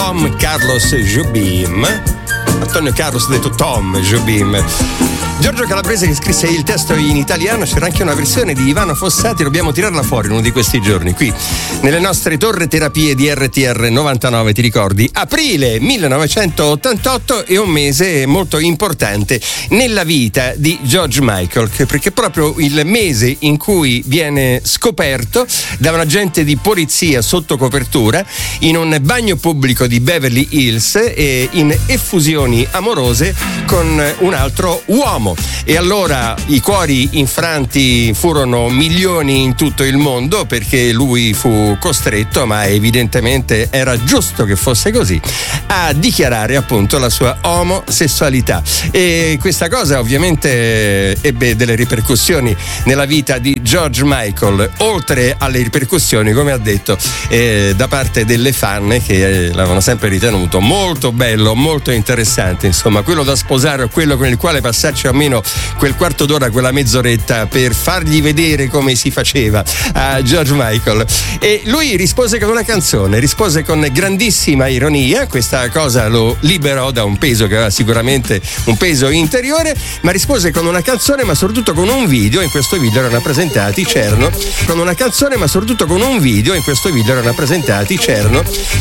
Tom Carlos Jobim. Antonio Carlos detto Tom Jobim. Giorgio Calabrese che scrisse il testo in italiano. C'era anche una versione di Ivano Fossati, dobbiamo tirarla fuori uno di questi giorni qui nelle nostre torre terapie di RTR 99, ti ricordi? Aprile 1988 è un mese molto importante nella vita di George Michael, perché è proprio il mese in cui viene scoperto da un agente di polizia sotto copertura in un bagno pubblico di Beverly Hills e in effusioni amorose con un altro uomo. E allora i cuori infranti furono milioni in tutto il mondo, perché lui fu costretto, ma evidentemente era giusto che fosse così, a dichiarare appunto la sua omosessualità. E questa cosa ovviamente ebbe delle ripercussioni nella vita di George Michael, oltre alle ripercussioni, come ha detto, da parte delle fan che l'avevano sempre ritenuto molto bello, molto interessante, insomma, quello da sposare o quello con il quale passarci almeno quel quarto d'ora, quella mezz'oretta per fargli vedere come si faceva a George Michael. E lui rispose con una canzone, rispose con grandissima ironia. Questa cosa lo liberò da un peso che aveva sicuramente un peso interiore, ma rispose con una canzone, ma soprattutto con un video. In questo video erano rappresentati Cerno, con una canzone, ma soprattutto con un video. In questo video erano rappresentati Cerno